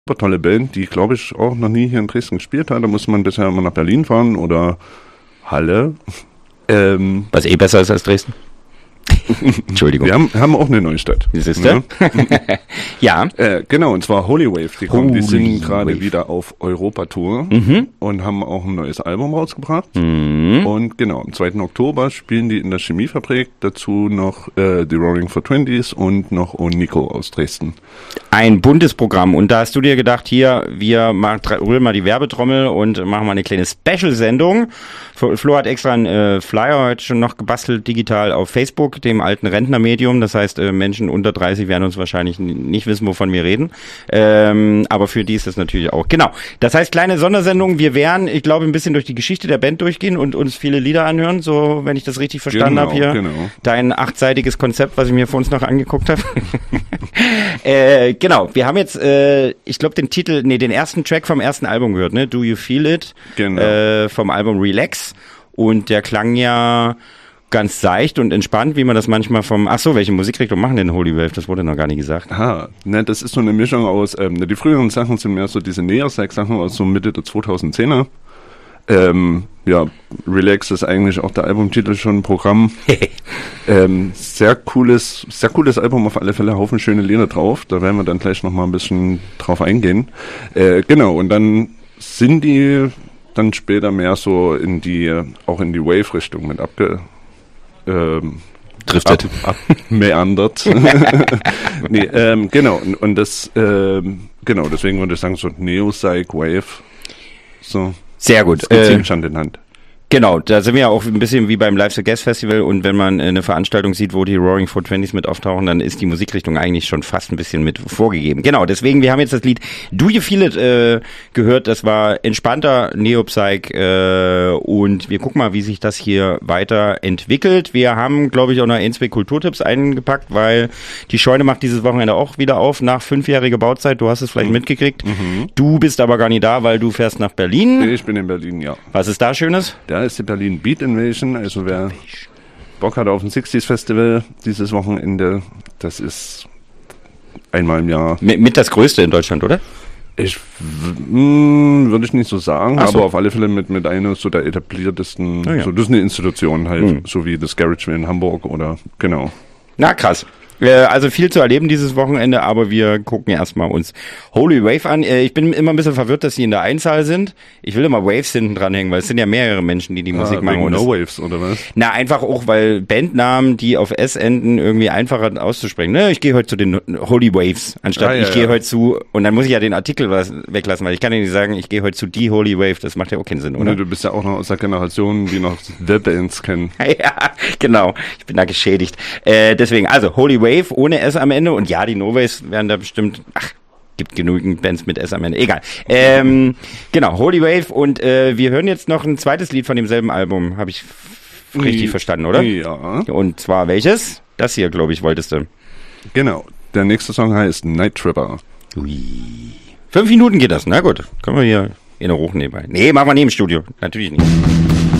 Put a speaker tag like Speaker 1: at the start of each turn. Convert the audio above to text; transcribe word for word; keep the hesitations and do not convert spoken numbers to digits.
Speaker 1: super tolle Band, die, glaube ich, auch noch nie hier in Dresden gespielt hat. Da muss man bisher immer nach Berlin fahren oder Halle. Ähm,
Speaker 2: Was eh besser ist als Dresden? Entschuldigung.
Speaker 1: Wir haben, haben auch eine Neustadt.
Speaker 2: Siehst du? Ja.
Speaker 1: Äh, genau, und zwar Holy Wave. Die, kommen, die
Speaker 2: Holy
Speaker 1: sind gerade
Speaker 2: Wave.
Speaker 1: wieder auf Europa-Tour
Speaker 2: Mhm.
Speaker 1: und haben auch ein neues Album rausgebracht.
Speaker 2: Mhm.
Speaker 1: Und genau, am zweiten Oktober spielen die in der Chemiefabrik. Dazu noch äh, die Rolling for Twenties und noch O Nico aus Dresden.
Speaker 2: Ein buntes Programm. Und da hast du dir gedacht, hier, wir machen, rühren mal die Werbetrommel und machen mal eine kleine Special-Sendung. Flo hat extra einen äh, Flyer heute schon noch gebastelt, digital auf Facebook, dem alten Rentnermedium. Das heißt, äh, Menschen unter dreißig werden uns wahrscheinlich n- nicht wissen, wovon wir reden. Ähm, aber für die ist das natürlich auch. Genau. Das heißt, kleine Sondersendung. Wir werden, ich glaube, ein bisschen durch die Geschichte der Band durchgehen und uns viele Lieder anhören, so, wenn ich das richtig verstanden
Speaker 1: Genau,
Speaker 2: habe hier.
Speaker 1: genau.
Speaker 2: Dein achtseitiges Konzept, was ich mir vor uns noch angeguckt habe. äh, genau. Wir haben jetzt, äh, ich glaube, den Titel, nee, den ersten Track vom ersten Album gehört, ne? Do You Feel It?
Speaker 1: Genau.
Speaker 2: Äh, vom Album Relax. Und der klang ja ganz seicht und entspannt, wie man das manchmal vom... Ach so, welche Musikrichtung machen denn Holy Wave? Das wurde noch gar nicht gesagt.
Speaker 1: Aha, ne, das ist so eine Mischung aus, ähm, die früheren Sachen sind mehr so diese Neosex-Sachen aus so Mitte der zweitausendzehner. Ähm, ja, Relax ist eigentlich auch der Albumtitel schon ein Programm. ähm, sehr cooles, sehr cooles Album, auf alle Fälle, Haufen schöne Lieder drauf. Da werden wir dann gleich nochmal ein bisschen drauf eingehen. Äh, genau, und dann sind die dann später mehr so in die, auch in die Wave-Richtung mit abge... Ähm,
Speaker 2: Driftet.
Speaker 1: Ab, abmeandert. nee, ähm, genau, und, und das, ähm, genau, deswegen würde ich sagen, so Neo-Psych Wave. So.
Speaker 2: Sehr gut.
Speaker 1: Das geht
Speaker 2: Äh,
Speaker 1: ziemlich Hand in Hand.
Speaker 2: Genau, da sind wir ja auch ein bisschen wie beim Live the Guest Festival und wenn man eine Veranstaltung sieht, wo die Roaring for Twenties mit auftauchen, dann ist die Musikrichtung eigentlich schon fast ein bisschen mit vorgegeben. Genau, deswegen, wir haben jetzt das Lied Do You Feel It äh, gehört, das war entspannter Neopsych äh, und wir gucken mal, wie sich das hier weiterentwickelt. Wir haben, glaube ich, auch noch ein, zwei Kulturtipps eingepackt, weil die Scheune macht dieses Wochenende auch wieder auf nach fünfjähriger Bauzeit, du hast es vielleicht mhm. mitgekriegt. Mhm. Du bist aber gar nicht da, weil du fährst nach Berlin.
Speaker 1: Ich bin in Berlin, ja.
Speaker 2: Was ist da Schönes?
Speaker 1: Da ist die Berlin Beat Invasion, also wer Bock hat auf ein sixties Festival dieses Wochenende, das ist einmal im Jahr.
Speaker 2: Mit, mit das größte in Deutschland, oder?
Speaker 1: Ich mh, würde ich nicht so sagen,
Speaker 2: Ach so.
Speaker 1: aber auf alle Fälle mit, mit einer so der etabliertesten,
Speaker 2: Ah, ja.
Speaker 1: so das ist eine Institution halt,
Speaker 2: Mhm.
Speaker 1: so wie das Garage in Hamburg oder, genau.
Speaker 2: Na, krass. Äh, Also viel zu erleben dieses Wochenende, aber wir gucken erstmal uns Holy Wave an. Äh, Ich bin immer ein bisschen verwirrt, dass sie in der Einzahl sind. Ich will immer Waves hinten dranhängen, weil es sind ja mehrere Menschen, die die Musik
Speaker 1: Ah,
Speaker 2: machen.
Speaker 1: wegen
Speaker 2: Und
Speaker 1: No
Speaker 2: es-
Speaker 1: Waves, oder was?
Speaker 2: Na, einfach auch, weil Bandnamen, die auf S enden, irgendwie einfacher auszusprechen. Ne, ich gehe heute zu den Holy Waves, anstatt
Speaker 1: Ah, ja,
Speaker 2: ich gehe
Speaker 1: ja.
Speaker 2: heute zu, und dann muss ich ja den Artikel was weglassen, weil ich kann ja nicht sagen, ich gehe heute zu die Holy Wave. Das macht ja auch keinen Sinn, oder?
Speaker 1: Ne, du bist ja auch noch aus der Generation, die noch The Bands kennen.
Speaker 2: Ja, genau. Ich bin da geschädigt. Äh, deswegen, also Holy Wave ohne S am Ende. Und ja, die No-Waves werden da bestimmt... Ach, gibt genügend Bands mit S am Ende. Egal. Ähm, genau, Holy Wave. Und äh, wir hören jetzt noch ein zweites Lied von demselben Album. Habe ich f- richtig
Speaker 1: Nee.
Speaker 2: verstanden, oder?
Speaker 1: Ja,
Speaker 2: Und zwar welches? Das hier, glaube ich, wolltest du.
Speaker 1: genau. Der nächste Song heißt Night Tripper.
Speaker 2: Ui. Fünf Minuten geht das. Na gut, können wir hier in der Hoch nebenbei. Nee, machen wir neben dem Studio. Natürlich nicht.